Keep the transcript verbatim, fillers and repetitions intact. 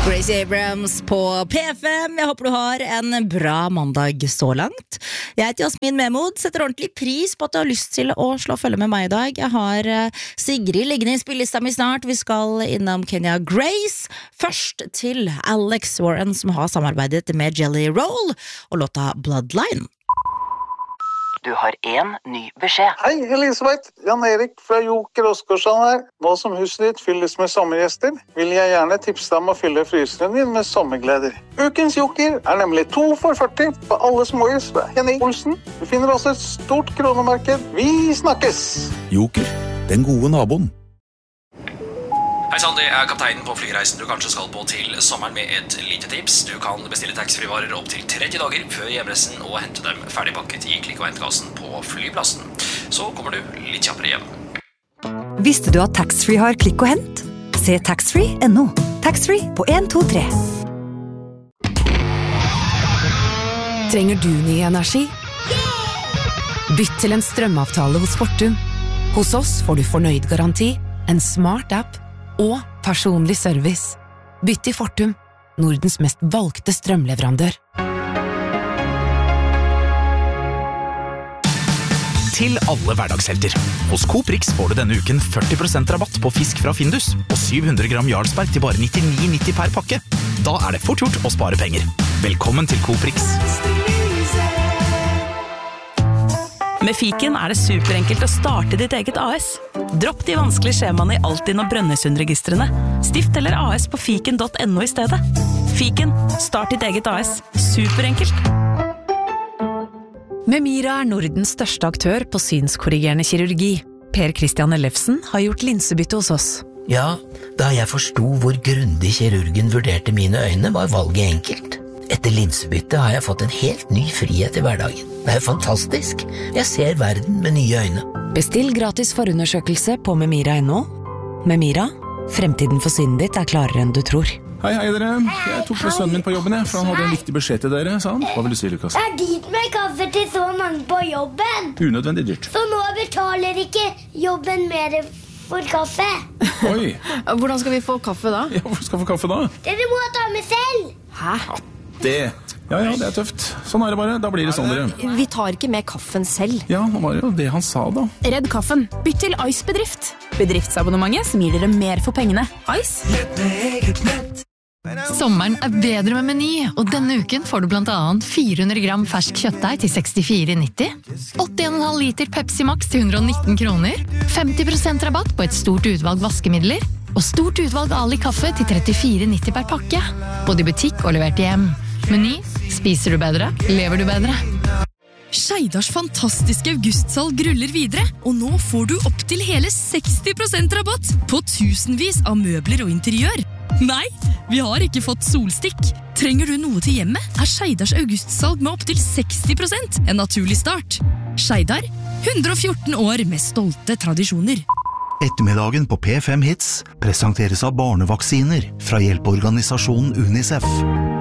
Gracie Abrams på P fem. Jeg håper du har en bra mandag så langt. Jeg heter Jasmin Memod, setter ordentlig pris på at du har lyst til å slå følge med meg i dag. Jeg har Sigrid liggende i spillelista mi snart. Vi skal innom Kenya Grace. Først til Alex Warren, som har samarbeidet med Jelly Roll og låta Bloodline. Du har en ny beskjed. Hei, Elisabeth. Jan Erik fra Joker Oskarsson her. Nå som huset ditt fylles med sommergjester, vil jeg gjerne tipse deg om å fylle fryseren din med sommergleder. Ukens Joker er nemlig to for førti på alle småhus fra Henning Olsen. Du finner også et stort kronemarked. Vi snakkes! Joker, den gode naboen. Hei sann, det er kapteinen på flyreisen du kanskje skal på til sommeren med et lite tips. Du kan bestille taxfree-varer opp til tretti dager før hjemreisen og hente dem ferdigpakket i klikk- og hentkassen på flyplassen. Så kommer du litt kjappere hjem. Visste du at taxfree har klikk og hent? Se taxfree punktum no. Taxfree på en to tre. Trenger du ny energi? Bytt til en strømavtale hos Fortum. Hos oss får du fornøyd garanti, en smart app og personlig service. Bytt til Fortum, Nordens mest valgte strømleverandør. Til alle hverdagshelter. Hos Coop Rix får du denne uken førti prosent rabatt på fisk fra Findus og syv hundre gram Jarlsberg til bare nittini nitti per pakke. Da er det fort gjort å spare penger. Velkommen til Coop Rix. Med Fiken er det superenkelt å starte ditt eget A S. Dropp de vanskelige skjemaene i Altinn og Brønnøysundregistrene. Stift eller A S på fiken punktum no i stedet. Fiken, start ditt eget A S. Superenkelt. Memira er Nordens største aktør på synskorrigerende kirurgi. Per Christian Ellefsen har gjort linsebytte hos oss. Ja, da jeg forstod hvor grundig kirurgen vurderte mine øyne, var valget enkelt. Etter linsebytte har jeg fått en helt ny frihet i hverdagen. Det er fantastisk. Jeg ser verden med nye øyne. Bestill gratis forundersøkelse på memira punktum no. Memira, fremtiden for synet ditt er klarere enn du tror. Hei, hei dere. Jeg tok med sønnen min på jobben, jeg, for han hadde en viktig beskjed til dere, sa han. Hva vil du si, Lukas? Det er dyrt med kaffe til så mange på jobben. Unødvendig dyrt. Så nå betaler ikke jobben mer for kaffe. Oi. Hvordan skal vi få kaffe da? Ja, hvor skal vi få kaffe da? Dere må ta med selv. Hæ? Ja, det... Ja, ja, det er tøft. Sånn er det bare. Da blir det sånn, dere. Vi tar ikke med kaffen selv. Ja, det var jo det han sa da. Redd kaffen. Bytt til Ice Bedrift. Bedriftsabonnementet som gir dere mer for pengene. Ice. Sommeren er bedre med Meny, og denne uken får du blant annet fire hundre gram fersk kjøttdeig til sekstifire nitti, åtti komma fem liter Pepsi Max til hundre og nitten kroner, femti prosent rabatt på et stort utvalg vaskemidler, og stort utvalg Ali kaffe til trettifire nitti per pakke. Både i butikk og levert hjem. Meny, spiser du bedre, lever du bedre. Skeidars fantastiske augustsalg ruller videre, og nå får du opp til hele seksti prosent rabatt på tusenvis av møbler og interiør. Nei, vi har ikke fått solstikk. Trenger du noe til hjemmet, er Skeidars augustsalg med opp til seksti prosent en naturlig start. Skeidar, hundre og fjorten år med stolte tradisjoner. Ettermiddagen på P fem Hits presenteres av barnevaksiner fra hjelpeorganisasjonen UNICEF.